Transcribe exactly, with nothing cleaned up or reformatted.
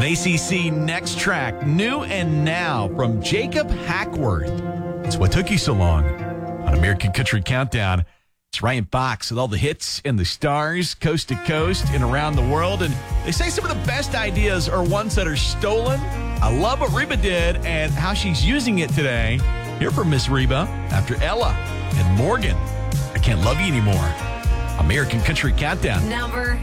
A C C Next Track, New and Now from Jacob Hackworth. It's What Took You So Long on American Country Countdown. It's Ryan Fox with all the hits and the stars, coast to coast and around the world. And they say some of the best ideas are ones that are stolen. I love what Reba did and how she's using it today. Hear from Miss Reba after Ella and Morgan. I Can't Love You Anymore. American Country Countdown. Number